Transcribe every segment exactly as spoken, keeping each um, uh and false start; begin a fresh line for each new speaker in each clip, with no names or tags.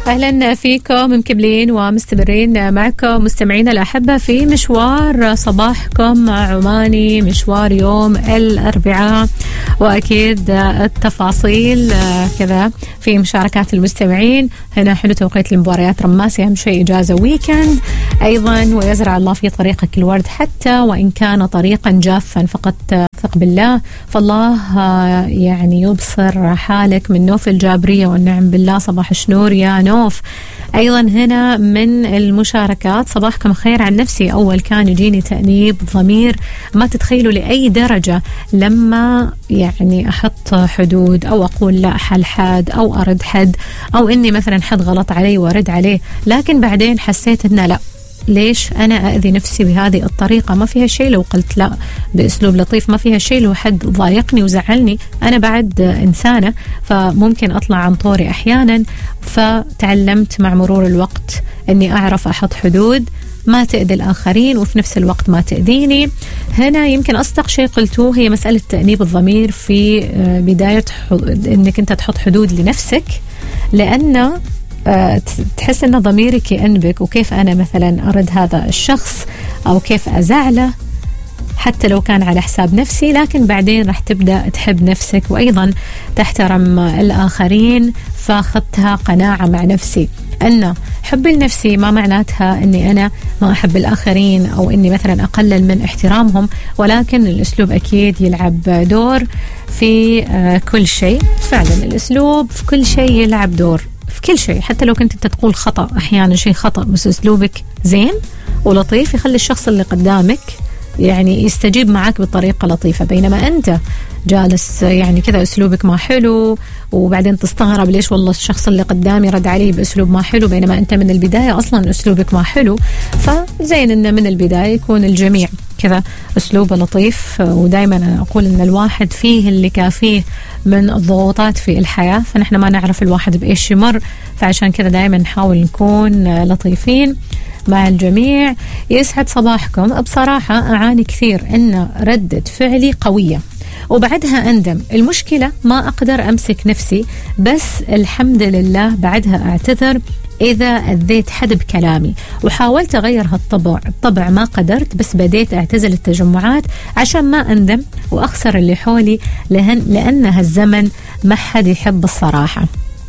أهلا فيكم مكملين ومستمرين معكم مستمعينا الأحبة في مشوار صباحكم عماني، مشوار يوم الأربعاء، وأكيد التفاصيل كذا في مشاركات المستمعين. هنا حلو توقيت المباريات رماسي، أهم شيء إجازة ويكند أيضا، ويزرع الله في طريقك الورد حتى وإن كان طريقا جافا، فقط ثق بالله فالله يعني يبصر حالك. من نوف الجابرية والنعم بالله، صباح الشنور يا نوف. أيضا هنا من المشاركات، صباحكم خير. عن نفسي أول كان يجيني تأنيب ضمير ما تتخيلوا لأي درجة لما يعني أحط حدود أو أقول لا حل حد أو أرد حد، أو إني مثلا حد غلط علي وأرد عليه، لكن بعدين حسيت إنه لا، ليش أنا أذي نفسي بهذه الطريقة؟ ما فيها شيء لو قلت لا بأسلوب لطيف، ما فيها شيء لو حد ضايقني وزعلني، أنا بعد إنسانة فممكن أطلع عن طوري أحيانا. فتعلمت مع مرور الوقت أني أعرف أحط حدود ما تأذي الآخرين وفي نفس الوقت ما تأذيني. هنا يمكن أصدق شيء قلتوه هي مسألة تأنيب الضمير في بداية أنك أنت تحط حدود لنفسك، لأن تحس أن ضميرك يأنبك، وكيف أنا مثلا أرد هذا الشخص أو كيف أزعله حتى لو كان على حساب نفسي، لكن بعدين راح تبدأ تحب نفسك وأيضا تحترم الآخرين. فأخذتها قناعة مع نفسي أن حبي لنفسي ما معناتها أني أنا ما أحب الآخرين أو أني مثلا أقلل من احترامهم، ولكن الأسلوب أكيد يلعب دور في كل شيء. فعلا الأسلوب في كل شيء يلعب دور في كل شيء، حتى لو كنت انت تقول خطأ أحيانا شيء خطأ، بس أسلوبك زين ولطيف يخلي الشخص اللي قدامك يعني يستجيب معك بطريقة لطيفة، بينما أنت جالس يعني كذا أسلوبك ما حلو وبعدين تستغرب ليش والله الشخص اللي قدامي رد عليه بأسلوب ما حلو، بينما أنت من البداية أصلا أسلوبك ما حلو. فزين إن من البداية يكون الجميع كذا أسلوبه لطيف. ودايما أنا أقول إن الواحد فيه اللي كافيه من الضغوطات في الحياة، فنحن ما نعرف الواحد بإيش يمر، فعشان كذا دايما نحاول نكون لطيفين مع الجميع. يسعد صباحكم. بصراحة أعاني كثير إن ردة فعلي قوية وبعدها أندم، المشكلة ما أقدر أمسك نفسي، بس الحمد لله بعدها أعتذر إذا أذيت حد بكلامي، وحاولت أغير هالطبع الطبع ما قدرت، بس بديت أعتزل التجمعات عشان ما أندم وأخسر اللي حولي، لهن لأن هالزمن ما حد يحب الصراحة.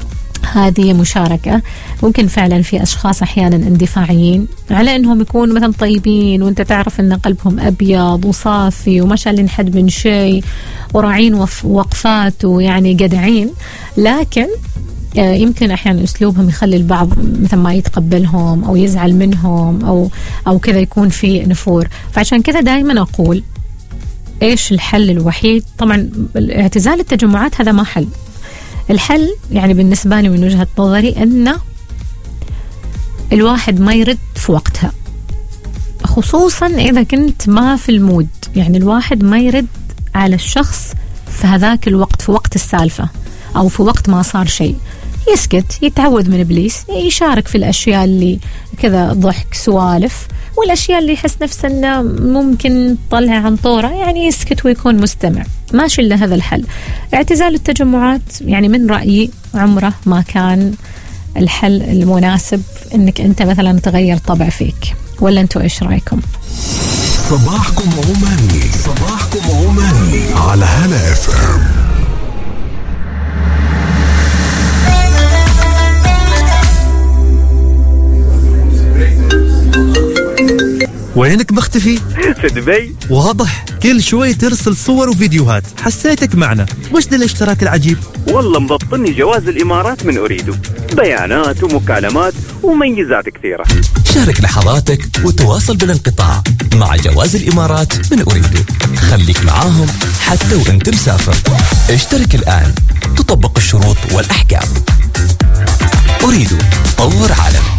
هذه مشاركة. ممكن فعلا في أشخاص أحيانا اندفاعيين على أنهم يكونوا مثلا طيبين وانت تعرف أن قلبهم أبيض وصافي وما شالين حد من شيء وراعين وقفات ويعني جدعين، لكن يمكن أحيانا أسلوبهم يخلي البعض مثل ما يتقبلهم أو يزعل منهم أو أو كذا يكون في نفور. فعشان كذا دائما أقول إيش الحل الوحيد؟ طبعا اعتزال التجمعات هذا ما حل. الحل يعني بالنسبة لي من وجهة نظري أن الواحد ما يرد في وقتها، خصوصا إذا كنت ما في المود، يعني الواحد ما يرد على الشخص في هذاك الوقت، في وقت السالفة أو في وقت ما صار شيء، يسكت، يتعوذ من إبليس، يشارك في الأشياء اللي كذا ضحك سوالف، والأشياء اللي يحس نفسه أنه ممكن تطلع عن طوره يعني يسكت ويكون مستمع. ماشي إلا هذا الحل. اعتزال التجمعات يعني من رأيي عمره ما كان الحل المناسب أنك أنت مثلا تغير طبع فيك، ولا أنتوا إيش رأيكم؟
صباحكم عماني، صباحكم عماني على هلا اف ام.
وينك مختفي؟
في دبي.
واضح كل شوي ترسل صور وفيديوهات، حسيتك معنا. وش ذا الاشتراك العجيب؟
والله مبطلني جواز الإمارات من أريدو، بيانات ومكالمات وميزات كثيرة.
شارك لحظاتك وتواصل بالانقطاع مع جواز الإمارات من أريدو، خليك معاهم حتى وانت مسافر. اشترك الآن، تطبق الشروط والأحكام. أريدو، طور عالم.